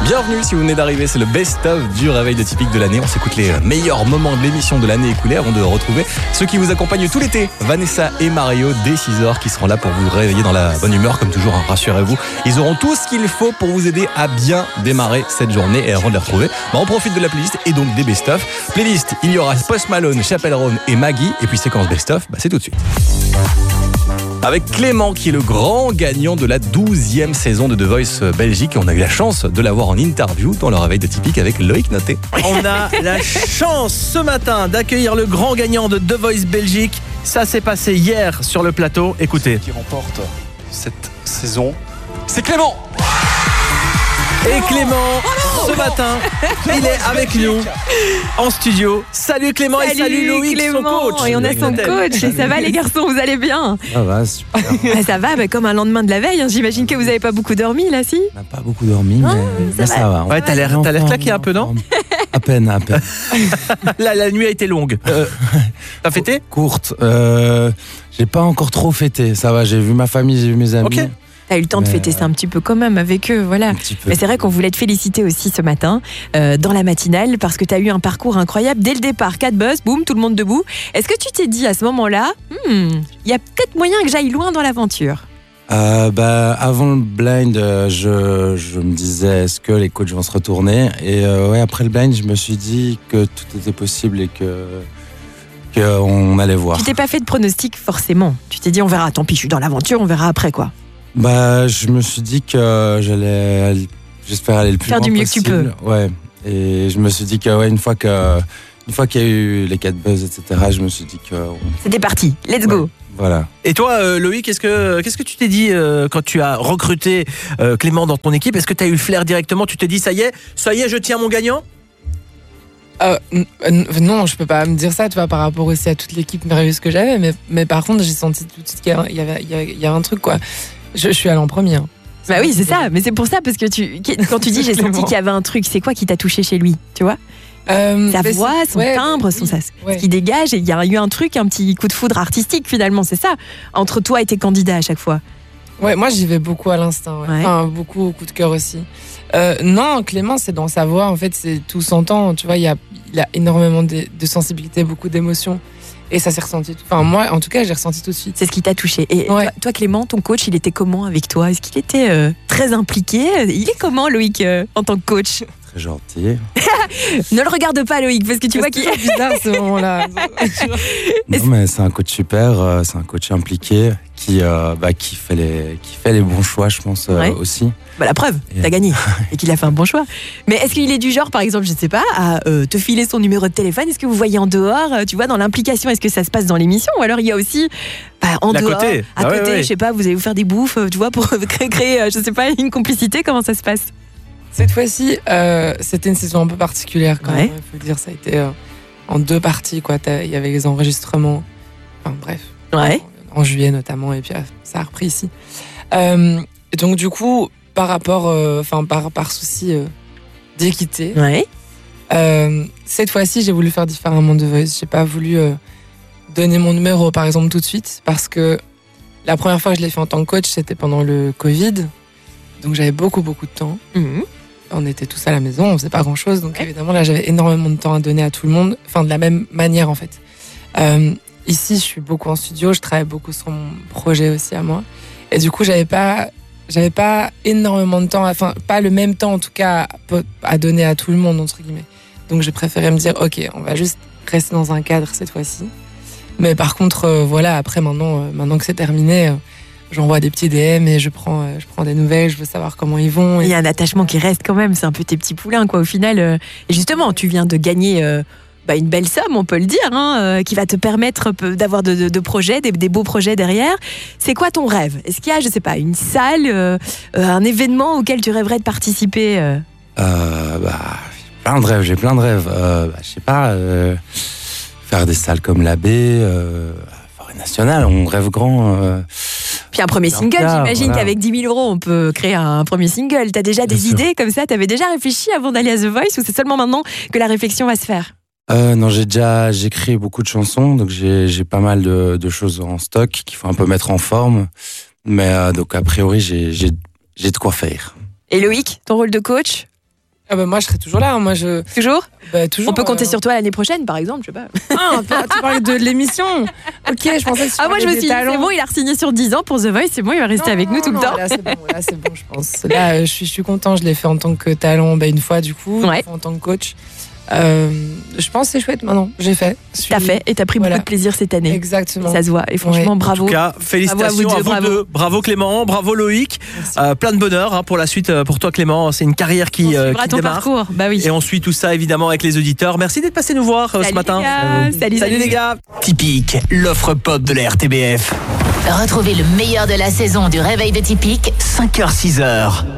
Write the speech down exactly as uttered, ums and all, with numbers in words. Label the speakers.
Speaker 1: Bienvenue si vous venez d'arriver, c'est le best-of du réveil de Typique de l'année. On s'écoute les meilleurs moments de l'émission de l'année écoulée avant de retrouver ceux qui vous accompagnent tout l'été. Vanessa et Mario dès six heures qui seront là pour vous réveiller dans la bonne humeur comme toujours, hein, rassurez-vous. Ils auront tout ce qu'il faut pour vous aider à bien démarrer cette journée. Et avant de les retrouver, bah on profite de la playlist et donc des best-of. Playlist, il y aura Post Malone, Chappell Roan et Maggie. Et puis séquence best-of, bah c'est tout de suite. Avec Clément qui est le grand gagnant de la douzième saison de The Voice Belgique. Et on a eu la chance de l'avoir en interview dans le réveil de Typique avec Loïc Noté.
Speaker 2: On a la chance ce matin d'accueillir le grand gagnant de The Voice Belgique. Ça s'est passé hier sur le plateau. Écoutez.
Speaker 3: Qui remporte cette saison,
Speaker 1: c'est Clément.
Speaker 2: Et Clément, ce matin, il est avec nous en studio. Salut Clément.
Speaker 4: Salut
Speaker 2: et salut Loïc,
Speaker 4: Clément.
Speaker 2: son coach.
Speaker 4: Et on a son coach. Et ça va les garçons, vous allez bien?
Speaker 5: Ça va, super.
Speaker 4: Ah, ça va, bah, comme un lendemain de la veille. Hein. J'imagine que vous n'avez pas beaucoup dormi là, si?
Speaker 5: On n'a pas beaucoup dormi, mais,
Speaker 4: Ah,
Speaker 5: mais
Speaker 4: ça
Speaker 5: ça,
Speaker 4: va.
Speaker 5: va.
Speaker 2: Ouais, t'as l'air, t'as l'air claqué un peu, non?
Speaker 5: À peine, à peine.
Speaker 2: la, la nuit a été longue. Euh, T'as fêté?
Speaker 5: Courte. Euh, j'ai pas encore trop fêté. Ça va, j'ai vu ma famille, j'ai vu mes amis.
Speaker 2: Ok.
Speaker 4: T'as eu le temps de
Speaker 5: Mais
Speaker 4: fêter ça un petit peu quand même avec eux, voilà.
Speaker 5: Un petit peu.
Speaker 4: Mais c'est vrai qu'on voulait te féliciter aussi ce matin euh, dans la matinale parce que t'as eu un parcours incroyable dès le départ. quatre buzz, boum, tout le monde debout. Est-ce que tu t'es dit à ce moment-là, il hmm, y a peut-être moyen que j'aille loin dans l'aventure?
Speaker 5: Euh, bah, avant le blind, euh, je, je me disais est-ce que les coachs vont se retourner? Et euh, ouais, après le blind, je me suis dit que tout était possible et que qu'on allait voir.
Speaker 4: Tu t'es pas fait de pronostic forcément. Tu t'es dit on verra, tant pis, je suis dans l'aventure, on verra après quoi.
Speaker 5: Bah, je me suis dit que j'allais, aller- j'espère aller le plus
Speaker 4: Faire
Speaker 5: loin
Speaker 4: du mieux que tu
Speaker 5: possible. Ouais. Et je me suis dit que ouais, une fois que, une fois qu'il y a eu les quatre buzz, et cetera, je me suis dit que on-
Speaker 4: C'était parti, let's go.
Speaker 5: voilà.
Speaker 2: Et toi, euh, Loïc, qu'est-ce que, qu'est-ce que tu t'es dit euh, quand tu as recruté euh, Clément dans ton équipe? Est-ce que tu as eu le flair directement? Tu t'es dit, ça y est, ça y est, je tiens mon gagnant?
Speaker 6: Euh, n- n- non, je peux pas me dire ça, tu vois, par rapport aussi à toute l'équipe merveilleuse que j'avais, mais, mais par contre, j'ai senti tout de suite qu'il y avait, il y avait, il y avait, il y avait un truc, quoi. Je, je suis allée en premier. Hein.
Speaker 4: Bah oui, c'est ça, mais c'est pour ça, parce que tu, quand tu dis j'ai senti qu'il y avait un truc, c'est quoi qui t'a touché chez lui, tu vois?
Speaker 6: Euh,
Speaker 4: Sa
Speaker 6: mais
Speaker 4: voix,
Speaker 6: c'est-
Speaker 4: son
Speaker 6: ouais,
Speaker 4: timbre, son,
Speaker 6: oui,
Speaker 4: ça,
Speaker 6: ouais.
Speaker 4: ce qui dégage, et il y a eu un truc, un petit coup de foudre artistique finalement, c'est ça, entre toi et tes candidats à chaque fois.
Speaker 6: Ouais, moi j'y vais beaucoup à l'instinct, ouais.
Speaker 4: Ouais.
Speaker 6: Enfin, beaucoup au coup de cœur aussi. Euh, non, Clément, c'est dans sa voix, en fait, c'est tout s'entend, tu vois, il y a, il a énormément de, de sensibilité, beaucoup d'émotions, et ça s'est ressenti. Tout- Enfin, moi, en tout cas, j'ai ressenti tout de suite.
Speaker 4: C'est ce qui t'a touché. Et
Speaker 6: Ouais.
Speaker 4: toi, toi, Clément, ton coach, il était comment avec toi? Est-ce qu'il était euh, très impliqué? Il est comment, Loïc, euh, en tant que coach?
Speaker 5: Très gentil.
Speaker 4: Ne le regarde pas, Loïc, parce que tu vois qu'il
Speaker 6: C'est bizarre ce moment-là.
Speaker 5: Non, mais c'est un coach super, euh, c'est un coach impliqué qui, euh, bah, qui fait les, qui fait les bons choix, je pense euh,
Speaker 4: Ouais.
Speaker 5: aussi.
Speaker 4: Bah, la preuve,
Speaker 5: Et-
Speaker 4: t'as gagné et qu'il a fait un bon choix. Mais est-ce qu'il est du genre, par exemple, je sais pas, à euh, te filer son numéro de téléphone? Est-ce que vous voyez en dehors, euh, tu vois, dans l'implication, est-ce que ça se passe dans l'émission? Ou alors il y a aussi bah, en
Speaker 2: D'à
Speaker 4: dehors,
Speaker 2: côté.
Speaker 4: à
Speaker 2: Ah ouais,
Speaker 4: côté,
Speaker 2: ouais.
Speaker 4: je sais pas, vous allez vous faire des bouffes, euh, tu vois, pour créer, créer, euh, je sais pas, une complicité? Comment ça se passe?
Speaker 6: Cette fois-ci, euh, c'était une saison un peu particulière quand
Speaker 4: Ouais.
Speaker 6: même. Il faut dire, ça a été euh, en deux parties, quoi. T'as- Il y avait les enregistrements, enfin bref,
Speaker 4: Ouais.
Speaker 6: en, en juillet notamment, et puis euh, ça a repris ici. Euh, et donc du coup, par rapport, euh, enfin par, par souci euh, d'équité,
Speaker 4: Ouais.
Speaker 6: euh, cette fois-ci, j'ai voulu faire différemment de Voice. J'ai pas voulu euh, donner mon numéro, par exemple, tout de suite, parce que la première fois que je l'ai fait en tant que coach, c'était pendant le Covid, donc j'avais beaucoup beaucoup de temps.
Speaker 4: Mhm.
Speaker 6: On était tous à la maison, on faisait pas grand chose, donc
Speaker 4: Ouais.
Speaker 6: évidemment là j'avais énormément de temps à donner à tout le monde, enfin de la même manière en fait. Euh, ici je suis beaucoup en studio, je travaille beaucoup sur mon projet aussi à moi, et du coup j'avais pas, j'avais pas énormément de temps, enfin pas le même temps en tout cas à, à donner à tout le monde entre guillemets. Donc j'ai préféré me dire ok, on va juste rester dans un cadre cette fois-ci. Mais par contre euh, voilà, après maintenant, euh, maintenant que c'est terminé. Euh, J'envoie des petits D M et je prends, euh, je prends des nouvelles, je veux savoir comment ils vont.
Speaker 4: Il y
Speaker 6: Et...
Speaker 4: a un attachement qui reste quand même, c'est un peu tes petits poulains, quoi, au final. euh. Et justement, tu viens de gagner euh, bah, une belle somme, on peut le dire, hein, euh, qui va te permettre peu- d'avoir de, de- de projets, des, des beaux projets derrière. C'est quoi ton rêve? Est-ce qu'il y a, je sais pas, une salle, euh, euh, un événement auquel tu rêverais de participer euh
Speaker 5: Euh, bah, j'ai plein de rêves, j'ai plein de rêves. Euh, bah, je sais pas, euh, faire des salles comme l'A B, euh, Forêt Nationale, on rêve grand. Euh,
Speaker 4: Puis un premier
Speaker 5: Bien
Speaker 4: single,
Speaker 5: clair,
Speaker 4: j'imagine
Speaker 5: voilà.
Speaker 4: qu'avec dix mille euros, on peut créer un premier single. T'as déjà
Speaker 5: Bien
Speaker 4: des
Speaker 5: sûr.
Speaker 4: idées comme ça? T'avais déjà réfléchi avant d'aller à The Voice, ou c'est seulement maintenant que la réflexion va se faire?
Speaker 5: Euh, non, j'ai déjà j'ai écrit beaucoup de chansons, donc j'ai j'ai pas mal de, de choses en stock qu'il faut un peu mettre en forme. Mais euh, donc a priori, j'ai j'ai j'ai de quoi faire.
Speaker 4: Et Loïc, ton rôle de coach?
Speaker 6: Ah bah moi je serai toujours là. hein. Moi je.
Speaker 4: Toujours
Speaker 6: Bah, toujours.
Speaker 4: On peut compter
Speaker 6: euh,
Speaker 4: sur toi l'année prochaine, par exemple, je sais pas.
Speaker 6: Ah, tu parles de l'émission. Ok, je pensais que tu
Speaker 4: Ah, moi, je me
Speaker 6: parlais
Speaker 4: suis
Speaker 6: des
Speaker 4: dit,
Speaker 6: talents.
Speaker 4: c'est bon, il a re-signé sur dix ans pour The Voice, c'est bon, il va rester
Speaker 6: Non,
Speaker 4: avec nous tout
Speaker 6: non,
Speaker 4: le temps.
Speaker 6: Là, c'est bon, là, c'est bon, je pense. Là, euh, je suis, je suis content. Je l'ai fait en tant que talent, bah, une fois, du coup,
Speaker 4: Ouais.
Speaker 6: une fois en tant que coach. Euh, je pense que c'est chouette maintenant. J'ai fait.
Speaker 4: T'as fait et t'as pris
Speaker 6: Voilà.
Speaker 4: beaucoup de plaisir cette année.
Speaker 6: Exactement.
Speaker 4: Ça se voit. Et franchement,
Speaker 6: Ouais.
Speaker 4: bravo.
Speaker 2: En tout cas, félicitations
Speaker 4: Bravo à
Speaker 2: à
Speaker 4: vous
Speaker 2: vous,
Speaker 4: deux,
Speaker 2: deux.
Speaker 4: bravo.
Speaker 2: Bravo Clément, bravo Loïc.
Speaker 6: Merci.
Speaker 2: Euh, plein de bonheur hein, pour la suite euh, pour toi Clément. C'est une carrière
Speaker 4: On
Speaker 2: qui, euh,
Speaker 4: suivra
Speaker 2: qui
Speaker 4: ton
Speaker 2: démarre.
Speaker 4: parcours. Bah oui.
Speaker 2: Et on suit tout ça évidemment avec les auditeurs. Merci d'être passé nous voir euh, ce
Speaker 4: Salut
Speaker 2: matin.
Speaker 4: les gars. Salut,
Speaker 2: Salut
Speaker 4: salut.
Speaker 2: les gars. Typique, l'offre pop de la R T B F.
Speaker 7: Retrouvez le meilleur de la saison du réveil de Typique,
Speaker 2: cinq heures six heures.